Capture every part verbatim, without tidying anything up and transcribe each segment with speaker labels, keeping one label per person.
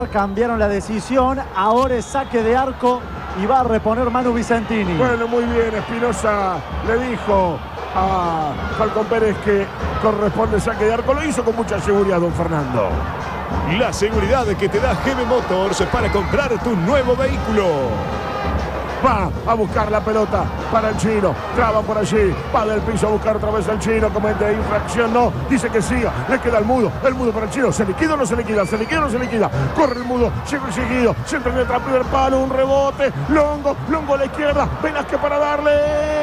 Speaker 1: Cambiaron la decisión, ahora es saque de arco y va a reponer Manu Vicentini.
Speaker 2: Bueno, muy bien, Espinosa le dijo a Falcón Pérez que corresponde saque de arco. Lo hizo con mucha seguridad, don Fernando.
Speaker 3: La seguridad que te da G B Motors para comprar tu nuevo vehículo.
Speaker 2: Va a buscar la pelota para el chino. Traba por allí. Va del piso a buscar otra vez al chino. Comete infracción. No. Dice que siga. Le queda el mudo. El mudo para el chino. ¿Se liquida o no se liquida? ¿Se liquida o no se liquida? Corre el mudo. Llega el seguido. Se entra en el primer palo. Un rebote. Longo. Longo a la izquierda. Velázquez para darle.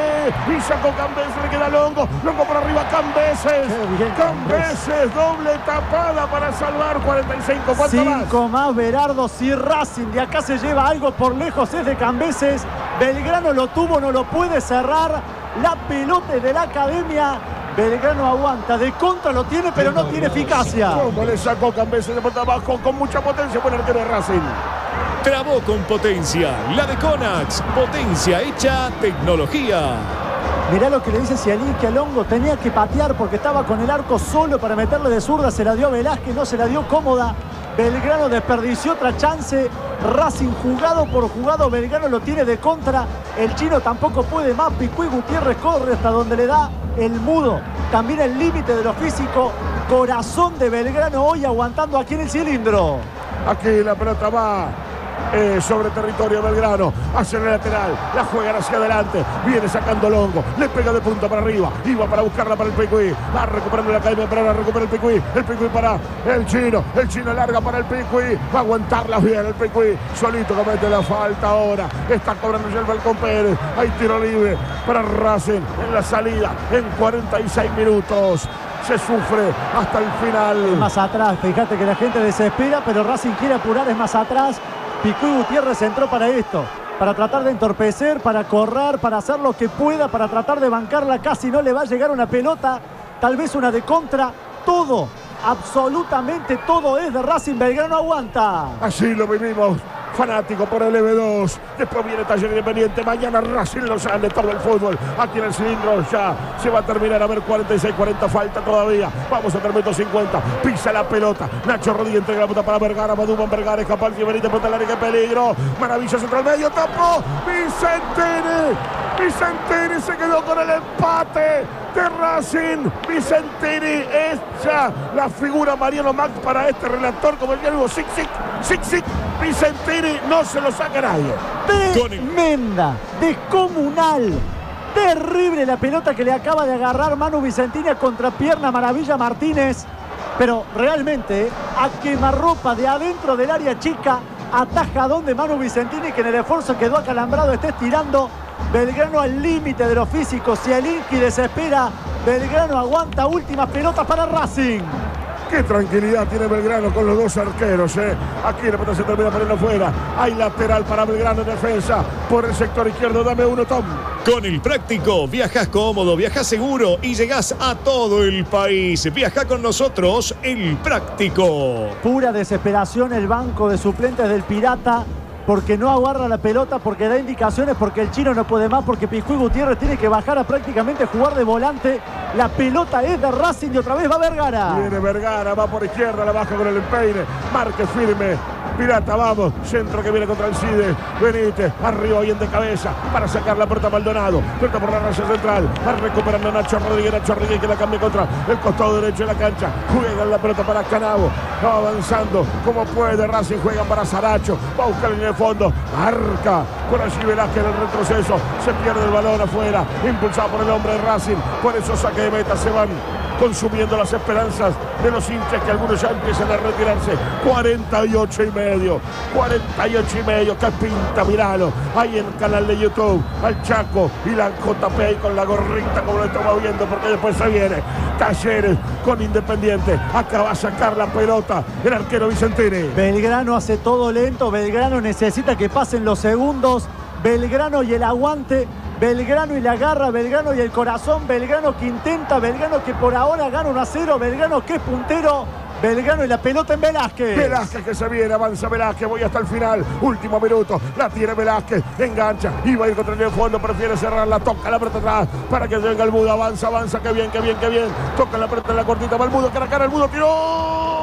Speaker 2: Y sacó Cambeses. Le queda Longo. Longo por arriba. Cambeses. Cambeses. Doble tapada para salvar. cuarenta y cinco. ¿Cuánto más?
Speaker 1: Cinco más, Berardo. Si Racing de acá se lleva algo por lejos es de Cambeses. Belgrano lo tuvo, no lo puede cerrar. La pelota de la academia. Belgrano aguanta, de contra lo tiene, pero no tiene eficacia.
Speaker 2: ¿Cómo le sacó Cambeses de puerta abajo con mucha potencia? Buen arquero de Racing.
Speaker 3: Trabó con potencia. La de Conax. Potencia hecha tecnología.
Speaker 1: Mirá lo que le dice Cialín, que Longo tenía que patear porque estaba con el arco solo para meterle de zurda. Se la dio a Velázquez, no se la dio cómoda. Belgrano desperdició otra chance. Racing jugado por jugado. Belgrano lo tiene de contra. El chino tampoco puede más. Picuí Gutiérrez corre hasta donde le da el mudo. También el límite de lo físico. Corazón de Belgrano hoy aguantando aquí en el cilindro.
Speaker 2: Aquí la pelota va eh, sobre territorio Belgrano. Hacia el lateral. La juegan hacia adelante. Viene sacando Longo. Le pega de punta para arriba. Iba para buscarla para el Picuí. Va recuperando la academia. Para recupera el Picuí. El Picuí para el chino. El chino larga para el Picuí. Va a aguantarla bien el Picuí. Solito comete la falta ahora. Está cobrando ya el Falcón Pérez. Hay tiro libre para Racing en la salida. En cuarenta y seis minutos. Se sufre hasta el final.
Speaker 1: Es más atrás. Fíjate que la gente desespera, pero Racing quiere apurar. Es más atrás. Picuí Gutiérrez entró para esto, para tratar de entorpecer, para correr, para hacer lo que pueda, para tratar de bancarla. Casi no le va a llegar una pelota, tal vez una de contra. Todo, absolutamente todo es de Racing. Belgrano aguanta.
Speaker 2: Así lo vivimos. Fanático por el E V dos. Después viene Taller Independiente. Mañana Racing Los Andes. Todo el fútbol aquí en el cilindro. Ya se va a terminar. A ver, cuarenta y seis, cuarenta. Falta todavía. Vamos a terminar cincuenta. Pisa la pelota. Nacho Rodríguez entrega la pelota para Vergara. Maduman Vergara. Escapar. Benítez. Pelota al área. ¡Qué peligro! Maravilla central medio. Tapó. Vicentini. Vicentini se quedó con el empate de Racing. Vicentini es ya la figura Mariano Max para este relator. Como el diálogo. Sic, sic, sic, sic. Vicentini no se lo saca nadie.
Speaker 1: Tremenda, descomunal, terrible la pelota que le acaba de agarrar Manu Vicentini a contrapierna. Maravilla Martínez, pero realmente a quemarropa de adentro del área chica. Atajadón de Manu Vicentini, que en el esfuerzo quedó acalambrado, está estirando. Belgrano al límite de los físicos. Cialinski desespera. Belgrano aguanta. Últimas pelotas para Racing.
Speaker 2: Qué tranquilidad tiene Belgrano con los dos arqueros, ¿eh? Aquí la pelota se termina poniendo afuera. Hay lateral para Belgrano en defensa. Por el sector izquierdo, dame uno, Tom.
Speaker 3: Con el Práctico, viajas cómodo, viajas seguro y llegás a todo el país. Viaja con nosotros, el Práctico.
Speaker 1: Pura desesperación el banco de suplentes del Pirata, porque no agarra la pelota, porque da indicaciones, porque el chino no puede más, porque Picuí Gutiérrez tiene que bajar a prácticamente jugar de volante. La pelota es de Racing y otra vez va Vergara.
Speaker 2: Viene Vergara, va por izquierda, la baja con el empeine. Marque firme. Pirata, vamos. Centro que viene contra el Cide. Benítez, arriba, bien de cabeza, para sacar la pelota Maldonado. Pelota por la raya central. Va recuperando Nacho Rodríguez. Nacho Rodríguez que la cambia contra el costado derecho de la cancha. Juega la pelota para Canavo. Va avanzando como puede. Racing juega para Saracho. Va a buscar en el fondo. Arca. Por allí Velázquez en el retroceso. Se pierde el balón afuera. Impulsado por el hombre de Racing. Por eso saque de meta. Se van consumiendo las esperanzas de los hinchas, que algunos ya empiezan a retirarse. cuarenta y ocho y medio, cuarenta y ocho y medio, que pinta, miralo, ahí en el canal de YouTube, al Chaco y la J P ahí con la gorrita como lo estamos viendo, porque después se viene Talleres con Independiente. Acá va a sacar la pelota el arquero Vicentini.
Speaker 1: Belgrano hace todo lento, Belgrano necesita que pasen los segundos, Belgrano y el aguante, Belgrano y la garra, Belgrano y el corazón, Belgrano que intenta, Belgrano que por ahora gana uno a cero, Belgrano que es puntero, Belgrano y la pelota en Velázquez.
Speaker 2: Velázquez que se viene, avanza Velázquez, voy hasta el final, último minuto, la tiene Velázquez, engancha, iba a ir contra el fondo, prefiere cerrarla, toca la pelota atrás para que venga el mudo, avanza, avanza, qué bien, qué bien, qué bien, toca la pelota en la cortita, va el mudo, cara a cara, el mudo tiró.